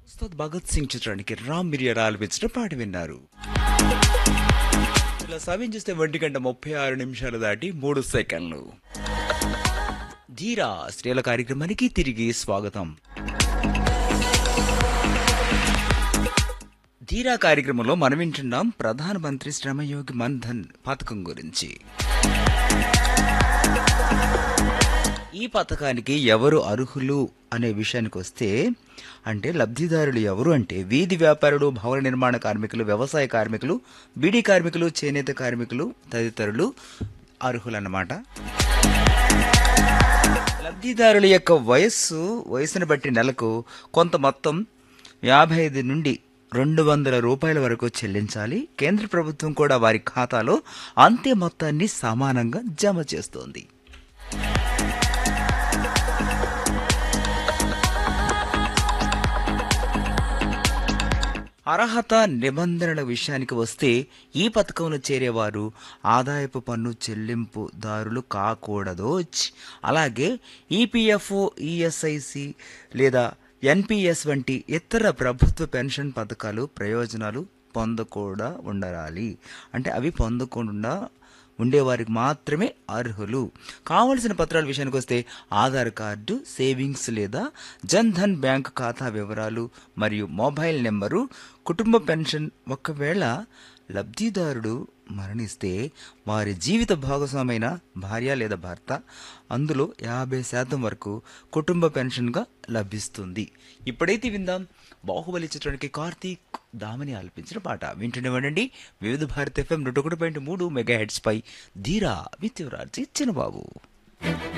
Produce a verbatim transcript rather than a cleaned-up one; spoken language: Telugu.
ఉస్తాద్ భగత్ సింగ్ చిత్రానికి రామ్ మిరియాల ఆలపించిన పాట విన్నారు. ఇలా సమయం చూస్తే ఒంటి గంట ముప్పై ఆరు నిమిషాలు దాటి మూడు సెకండ్లు. ధీరా స్త్రీల కార్యక్రమానికి తిరిగి స్వాగతం. ధీరా కార్యక్రమంలో మనం వింటున్నాం ప్రధానమంత్రి శ్రమయోగి మన్ధన్ పథకం గురించి. ఈ పథకానికి ఎవరు అర్హులు అనే విషయానికి వస్తే, అంటే లబ్ధిదారులు ఎవరు అంటే వీధి వ్యాపారులు, భవన నిర్మాణ కార్మికులు, వ్యవసాయ కార్మికులు, బీడీ కార్మికులు, చేనేత కార్మికులు తదితరులు అర్హులన్నమాట. లబ్ధిదారుల యొక్క వయస్సు వయసును బట్టి నెలకు కొంత మొత్తం యాభై ఐదు నుండి రెండు వందల రూపాయల వరకు చెల్లించాలి. కేంద్ర ప్రభుత్వం కూడా వారి ఖాతాలో అంతే మొత్తాన్ని సమానంగా జమ చేస్తోంది. అర్హత నిబంధనల విషయానికి వస్తే, ఈ పథకంలో చేరేవారు ఆదాయపు పన్ను చెల్లింపుదారులు కాకూడదు. అలాగే ఈపీఎఫ్ఓ, ఈఎస్ఐసి లేదా ఎన్పిఎస్ వంటి ఇతర ప్రభుత్వ పెన్షన్ పథకాలు ప్రయోజనాలు పొందకుండా ఉండాలి. అంటే అవి పొందకుండా ఉండేవారికి మాత్రమే అర్హులు. కావలసిన పత్రాల విషయానికి వస్తే ఆధార్ కార్డు, సేవింగ్స్ లేదా జన్ ధన్ బ్యాంక్ ఖాతా వివరాలు మరియు మొబైల్ నెంబరు, కుటుంబ పెన్షన్. ఒకవేళ లబ్ధిదారుడు మరణిస్తే వారి జీవిత భాగస్వామైన భార్య లేదా భర్త అందులో యాభై శాతం వరకు కుటుంబ పెన్షన్గా లభిస్తుంది. ఇప్పుడైతే విందాం బాహుబలి చిత్రానికి కార్తీక్ దామని ఆలపించిన పాట. వింటుండేవాడండి వివిధ భారత్ ఎఫ్ఎం నూట ఒకటి పాయింట్ మూడు మెగా హెడ్స్ పై ధీరా విత్ యువరాజ్ చిన్నబాబు.